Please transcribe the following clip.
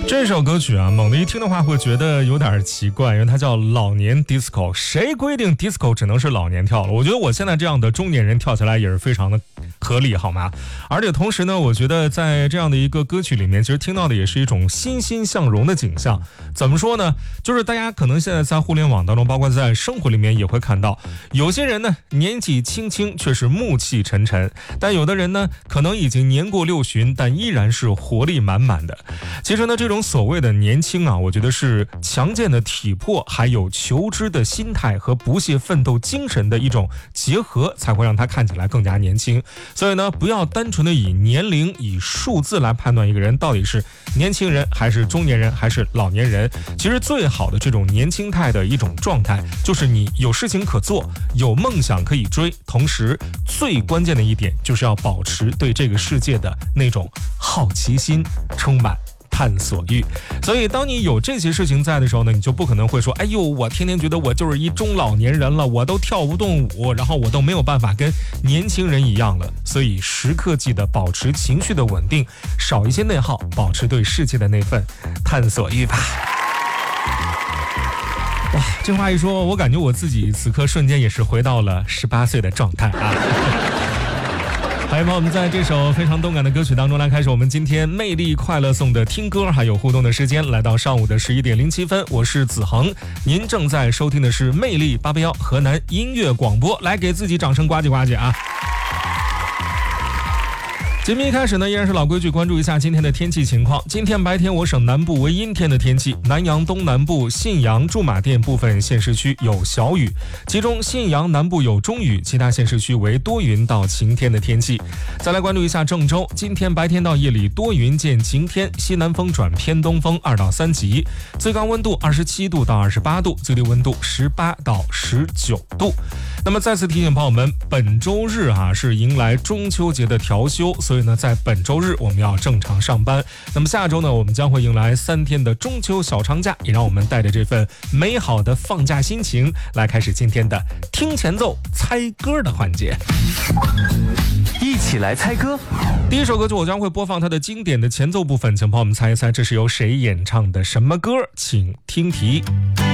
这首歌曲啊，猛地一听的话会觉得有点奇怪，因为它叫老年 disco。谁规定 disco 只能是老年跳了？我觉得我现在这样的中年人跳起来也是非常的合理，好吗？而且同时呢，我觉得在这样的一个歌曲里面，其实听到的也是一种欣欣向荣的景象。怎么说呢？就是大家可能现在在互联网当中，包括在生活里面也会看到，有些人呢年纪轻轻却是暮气沉沉，但有的人呢可能已经年过60，但依然是活力满满的。其实呢，这种所谓的年轻啊，我觉得是强健的体魄，还有求知的心态和不懈奋斗精神的一种结合，才会让他看起来更加年轻。所以呢，不要单纯的以年龄、以数字来判断一个人到底是年轻人还是中年人还是老年人。其实最好的这种年轻态的一种状态，就是你有事情可做，有梦想可以追，同时最关键的一点就是要保持对这个世界的那种好奇心，充满探索欲。所以当你有这些事情在的时候呢，你就不可能会说，哎呦，我天天觉得我就是一中老年人了，我都跳不动舞，然后我都没有办法跟年轻人一样了。所以时刻记得保持情绪的稳定，少一些内耗，保持对世界的那份探索欲吧。哇，这话一说，我感觉我自己此刻瞬间也是回到了18岁的状态啊。欢迎朋友们在这首非常动感的歌曲当中来开始我们今天魅力快乐颂的听歌还有互动的时间，来到上午的11点07分，我是子恒，您正在收听的是魅力881河南音乐广播，来给自己掌声呱唧呱唧啊！节目一开始呢，依然是老规矩，关注一下今天的天气情况。今天白天我省南部为阴天的天气，南阳东南部、信阳、驻马店部分县市区有小雨，其中信阳南部有中雨，其他县市区为多云到晴天的天气。再来关注一下郑州，今天白天到夜里多云见晴天，西南风转偏东风2到3级，最高温度27度到28度，最低温度18到19度。那么再次提醒朋友们，本周日是迎来中秋节的调休，所以呢，在本周日我们要正常上班。那么下周呢，我们将会迎来3天的中秋小长假，也让我们带着这份美好的放假心情，来开始今天的听前奏猜歌的环节。 一起来猜歌。 第一首歌曲我将会播放它的经典的前奏部分，请朋友们猜一猜这是由谁演唱的什么歌，请听题。